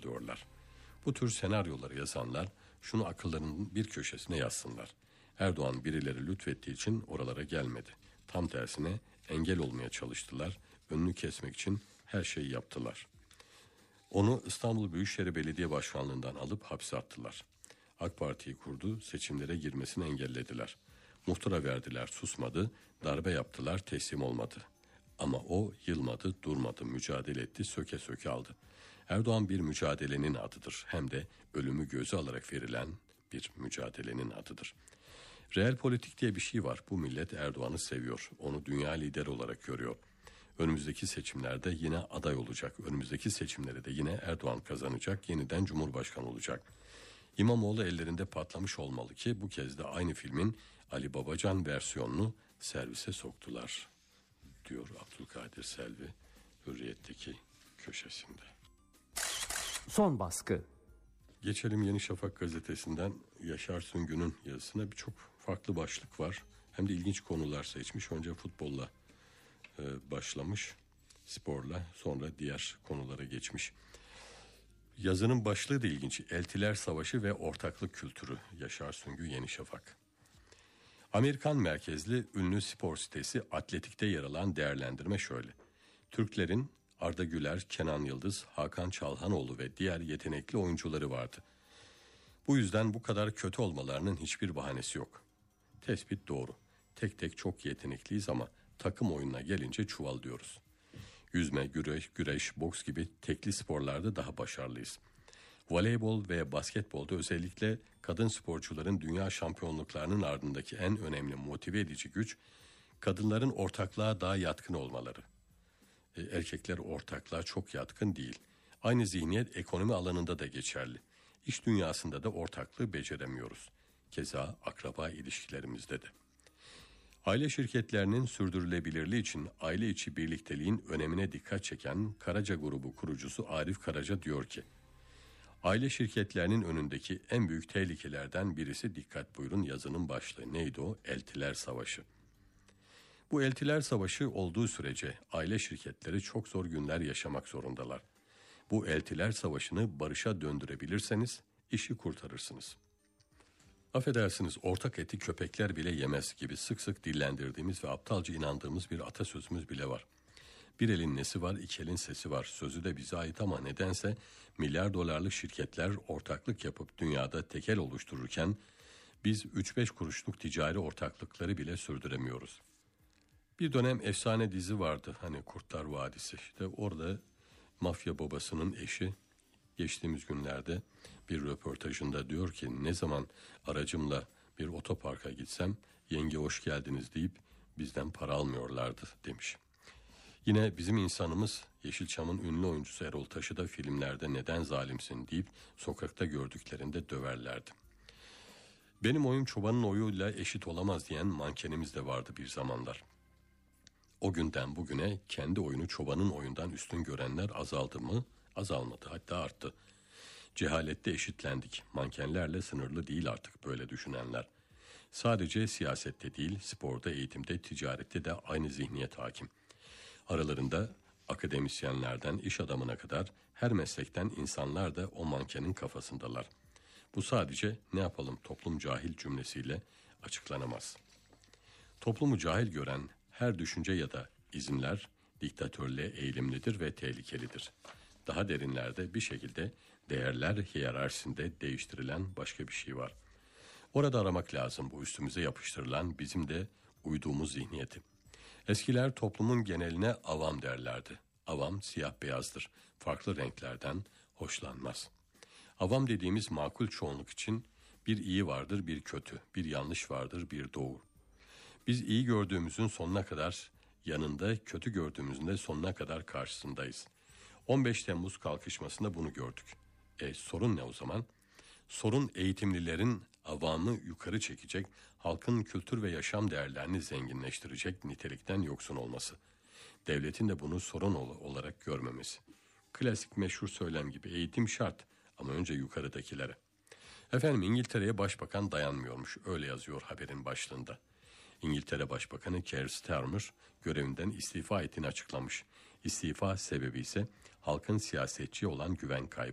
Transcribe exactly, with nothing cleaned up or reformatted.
alıyorlar. Bu tür senaryoları yazanlar şunu akıllarının bir köşesine yazsınlar. Erdoğan birileri lütfettiği için oralara gelmedi. Tam tersine engel olmaya çalıştılar. Önünü kesmek için her şeyi yaptılar. Onu İstanbul Büyükşehir Belediye Başkanlığından alıp hapse attılar. AK Parti'yi kurdu, seçimlere girmesini engellediler. Muhtıra verdiler, susmadı, darbe yaptılar, teslim olmadı. Ama o yılmadı, durmadı, mücadele etti, söke söke aldı. Erdoğan bir mücadelenin adıdır. Hem de ölümü göze alarak verilen bir mücadelenin adıdır. Reel politik diye bir şey var. Bu millet Erdoğan'ı seviyor. Onu dünya lideri olarak görüyor. Önümüzdeki seçimlerde yine aday olacak. Önümüzdeki seçimleri de yine Erdoğan kazanacak. Yeniden Cumhurbaşkanı olacak. İmamoğlu ellerinde patlamış olmalı ki bu kez de aynı filmin Ali Babacan versiyonunu servise soktular, diyor Abdülkadir Selvi Hürriyet'teki köşesinde. Son baskı. Geçelim Yeni Şafak gazetesinden Yaşar Süngü'nün yazısına. Birçok farklı başlık var. Hem de ilginç konular seçmiş. Önce futbolla e, başlamış, sporla, sonra diğer konulara geçmiş. Yazının başlığı da ilginç. Eltiler Savaşı ve Ortaklık Kültürü. Yaşar Süngü, Yeni Şafak. Amerikan merkezli ünlü spor sitesi Atletik'te yer alan değerlendirme şöyle. Türklerin Arda Güler, Kenan Yıldız, Hakan Çalhanoğlu ve diğer yetenekli oyuncuları vardı. Bu yüzden bu kadar kötü olmalarının hiçbir bahanesi yok. Tespit doğru. Tek tek çok yetenekliyiz ama takım oyununa gelince çuvallıyoruz. Yüzme, güreş, güreş, boks gibi tekli sporlarda daha başarılıyız. Voleybol ve basketbolda özellikle kadın sporcuların dünya şampiyonluklarının ardındaki en önemli motive edici güç, kadınların ortaklığa daha yatkın olmaları. E, erkekler ortaklığa çok yatkın değil. Aynı zihniyet ekonomi alanında da geçerli. İş dünyasında da ortaklığı beceremiyoruz. Keza akraba ilişkilerimizde de. Aile şirketlerinin sürdürülebilirliği için aile içi birlikteliğin önemine dikkat çeken Karaca Grubu kurucusu Arif Karaca diyor ki, aile şirketlerinin önündeki en büyük tehlikelerden birisi, dikkat buyurun yazının başlığı neydi o? Eltiler Savaşı. Bu Eltiler Savaşı olduğu sürece aile şirketleri çok zor günler yaşamak zorundalar. Bu Eltiler Savaşı'nı barışa döndürebilirseniz işi kurtarırsınız. Affedersiniz, ortak eti köpekler bile yemez gibi sık sık dillendirdiğimiz ve aptalca inandığımız bir atasözümüz bile var. Bir elin nesi var, iki elin sesi var. Sözü de bize ait ama nedense milyar dolarlık şirketler ortaklık yapıp dünyada tekel oluştururken biz üç beş kuruşluk ticari ortaklıkları bile sürdüremiyoruz. Bir dönem efsane dizi vardı, hani Kurtlar Vadisi. İşte orada mafya babasının eşi geçtiğimiz günlerde bir röportajında diyor ki, ne zaman aracımla bir otoparka gitsem yenge hoş geldiniz deyip bizden para almıyorlardı demiş. Yine bizim insanımız Yeşilçam'ın ünlü oyuncusu Erol Taş'ı da filmlerde neden zalimsin deyip sokakta gördüklerinde döverlerdi. Benim oyum çobanın oyuyla eşit olamaz diyen mankenimiz de vardı bir zamanlar. O günden bugüne kendi oyunu çobanın oyundan üstün görenler azaldı mı? Azalmadı, hatta arttı. Cehalette eşitlendik. Mankenlerle sınırlı değil artık böyle düşünenler. Sadece siyasette değil, sporda, eğitimde, ticarette de aynı zihniyet hakim. Aralarında akademisyenlerden iş adamına kadar her meslekten insanlar da o mankenin kafasındalar. Bu sadece ne yapalım toplum cahil cümlesiyle açıklanamaz. Toplumu cahil gören her düşünce ya da izinler diktatörlüğe eğilimlidir ve tehlikelidir. Daha derinlerde bir şekilde değerler hiyerarşisinde değiştirilen başka bir şey var. Orada aramak lazım bu üstümüze yapıştırılan bizim de uyduğumuz zihniyeti. Eskiler toplumun geneline avam derlerdi. Avam siyah beyazdır. Farklı renklerden hoşlanmaz. Avam dediğimiz makul çoğunluk için bir iyi vardır, bir kötü, bir yanlış vardır, bir doğru. Biz iyi gördüğümüzün sonuna kadar yanında, kötü gördüğümüzün de sonuna kadar karşısındayız. on beş Temmuz kalkışmasında bunu gördük. E sorun ne o zaman? Sorun eğitimlilerin avamı yukarı çekecek, halkın kültür ve yaşam değerlerini zenginleştirecek nitelikten yoksun olması. Devletin de bunu sorun olarak görmemesi. Klasik meşhur söylem gibi eğitim şart ama önce yukarıdakilere. Efendim İngiltere'ye başbakan dayanmıyormuş, öyle yazıyor haberin başlığında. İngiltere Başbakanı Keir Starmer görevinden istifa ettiğini açıklamış. İstifa sebebi ise halkın siyasetçiye olan güven kaybı.